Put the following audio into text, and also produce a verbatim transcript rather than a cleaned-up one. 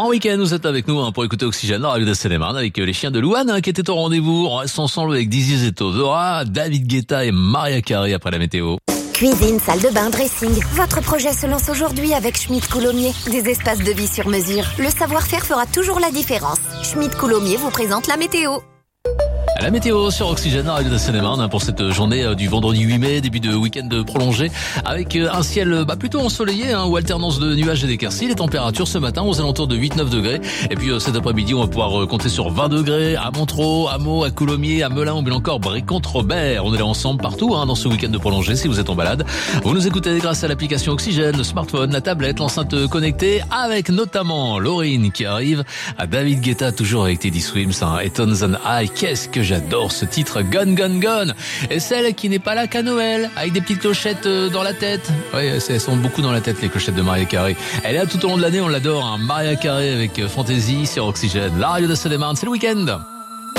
En week-end, vous êtes avec nous hein, pour écouter Oxygène, la radio de Seine-et-Marne, avec les chiens de Louane hein, qui étaient au rendez-vous. On reste ensemble avec Dizzy Zeto, Zora, David Guetta et Maria Carey après la météo. Cuisine, salle de bain, dressing. Votre projet se lance aujourd'hui avec Schmitt Coulommiers. Des espaces de vie sur mesure. Le savoir-faire fera toujours la différence. Schmitt Coulommiers vous présente la météo. La météo sur Oxygène, la radio de Seine-et-Marne pour cette journée du vendredi huit mai, début de week-end prolongé, avec un ciel bah, plutôt ensoleillé hein, ou alternance de nuages et d'éclaircies. Les températures ce matin aux alentours de huit neuf degrés. Et puis cet après-midi, on va pouvoir compter sur vingt degrés à Montereau, à Meaux, à Coulommiers, à Melun ou bien encore Bréconte-Robert. On est là ensemble partout hein, dans ce week-end de prolongé si vous êtes en balade. Vous nous écoutez grâce à l'application Oxygène, le smartphone, la tablette, l'enceinte connectée, avec notamment Laurine qui arrive, à David Guetta toujours avec Teddy Swims hein, et Tones and I. Qu'est-ce que j'adore ce titre, Gone Gone Gone. Et celle qui n'est pas là qu'à Noël, avec des petites clochettes dans la tête. Oui, elles sont beaucoup dans la tête, les clochettes de Maria Carey. Elle est là tout au long de l'année, on l'adore. Hein. Maria Carey avec Fantasy sur Oxygène. La radio de Seine-et-Marne, c'est le week-end.